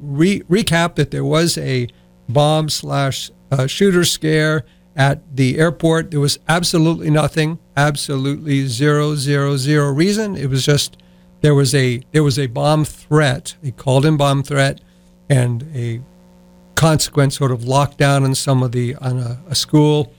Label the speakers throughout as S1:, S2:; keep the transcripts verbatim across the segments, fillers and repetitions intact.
S1: re- recap that there was a bomb slash uh, shooter scare at the airport. There was absolutely nothing, absolutely zero, zero, zero reason. It was just there was a there was a bomb threat, a called-in bomb threat, and a consequent sort of lockdown on some of the on a, a school.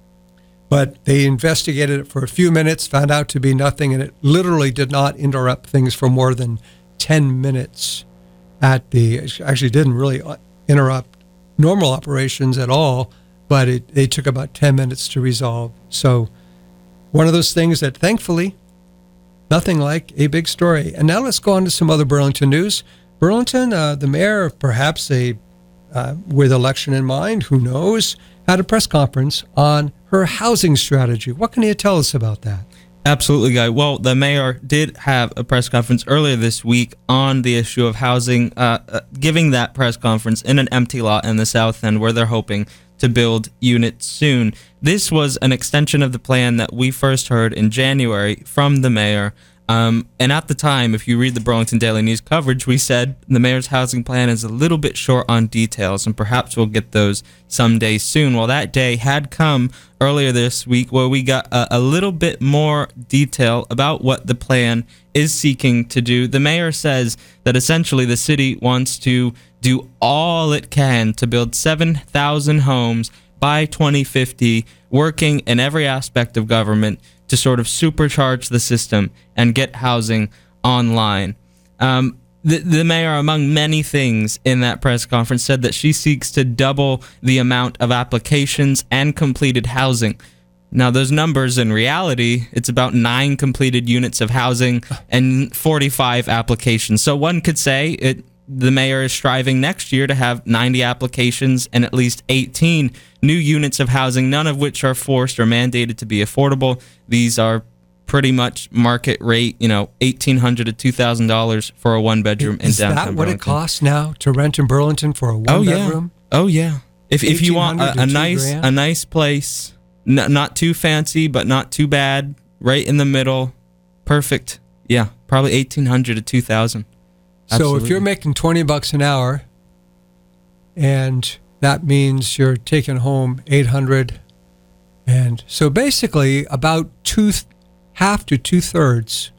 S1: But they investigated it for a few minutes, found out to be nothing, and it literally did not interrupt things for more than ten minutes. At the it actually didn't really interrupt normal operations at all, but it, it took about ten minutes to resolve. So one of those things that thankfully, nothing like a big story. And now let's go on to some other Burlington news. Burlington, uh, the mayor, perhaps a uh, with election in mind, who knows, had a press conference on her housing strategy. What can you tell us about that?
S2: Absolutely, Guy. Well, the mayor did have a press conference earlier this week on the issue of housing, uh, uh, giving that press conference in an empty lot in the South End where they're hoping to build units soon. This was an extension of the plan that we first heard in January from the mayor. Um, and at the time, if you read the Burlington Daily News coverage, we said the mayor's housing plan is a little bit short on details, and perhaps we'll get those someday soon. Well, that day had come earlier this week where we got a, a little bit more detail about what the plan is seeking to do. The mayor says that essentially the city wants to do all it can to build seven thousand homes by twenty fifty, working in every aspect of government to sort of supercharge the system and get housing online. Um, the, the mayor, among many things in that press conference, said that she seeks to double the amount of applications and completed housing. Now, those numbers, in reality, it's about nine completed units of housing and forty-five applications. So one could say it. The mayor is striving next year to have ninety applications and at least eighteen new units of housing, none of which are forced or mandated to be affordable. These are pretty much market rate, you know, eighteen hundred dollars to two thousand dollars for a one-bedroom in downtown Burlington.
S1: Is that what it costs now to rent in Burlington for a one-bedroom?
S2: Oh, yeah. Oh, yeah. If if you want a, a nice grand? a nice place, n- not too fancy, but not too bad, right in the middle, perfect. Yeah, probably eighteen hundred dollars to two thousand dollars.
S1: So if you're making twenty bucks an hour, and that means you're taking home eight hundred, and so basically about two, half to two thirds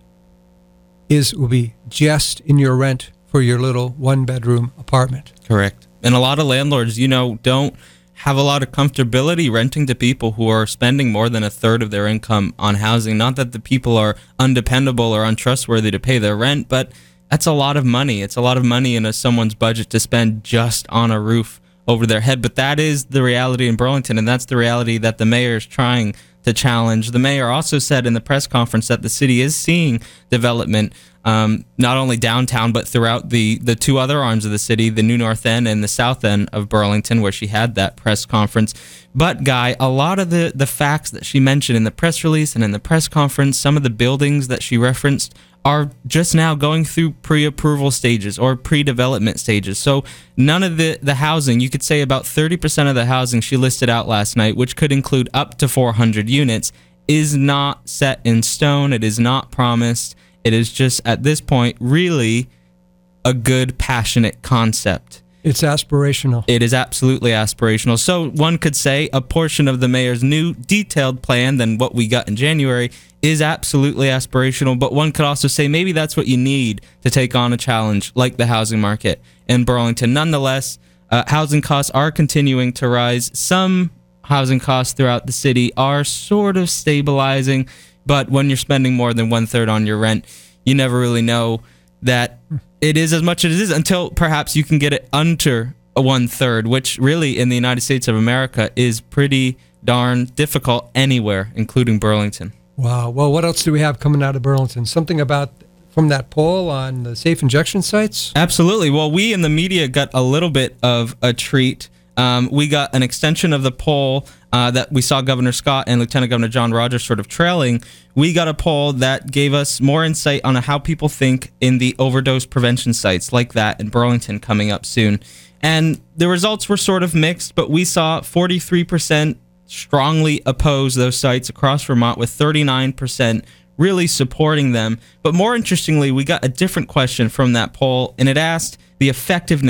S1: is will be just in your rent for your little one bedroom apartment.
S2: Correct. And a lot of landlords, you know, don't have a lot of comfortability renting to people who are spending more than a third of their income on housing. Not that the people are undependable or untrustworthy to pay their rent, but that's a lot of money. It's a lot of money in a, someone's budget to spend just on a roof over their head. But that is the reality in Burlington, and that's the reality that the mayor is trying to challenge. The mayor also said in the press conference that the city is seeing development um, not only downtown, but throughout the, the two other arms of the city, the New North End and the South End of Burlington, where she had that press conference. But, Guy, a lot of the, the facts that she mentioned in the press release and in the press conference, some of the buildings that she referenced, are just now going through pre-approval stages or pre-development stages. So none of the, the housing, you could say about thirty percent of the housing she listed out last night, which could include up to four hundred units, is not set in stone. It is not promised. It is just, at this point, really a good, passionate concept.
S1: It's aspirational.
S2: It is absolutely aspirational. So one could say a portion of the mayor's new detailed plan than what we got in January is absolutely aspirational, but one could also say maybe that's what you need to take on a challenge like the housing market in Burlington. Nonetheless, uh, housing costs are continuing to rise. Some housing costs throughout the city are sort of stabilizing, but when you're spending more than one-third on your rent, you never really know that it is as much as it is until perhaps you can get it under a one-third, which really in the United States of America is pretty darn difficult anywhere, including Burlington.
S1: Wow. Well, what else do we have coming out of Burlington? Something about from that poll on the safe injection sites?
S2: Absolutely. Well, we in the media got a little bit of a treat. Um, we got an extension of the poll uh, that we saw Governor Scott and Lieutenant Governor John Rogers sort of trailing. We got a poll that gave us more insight on how people think in the overdose prevention sites like that in Burlington coming up soon. And the results were sort of mixed, but we saw forty-three percent strongly oppose those sites across Vermont, with thirty-nine percent really supporting them. But more interestingly, we got a different question from that poll, and it asked the effectiveness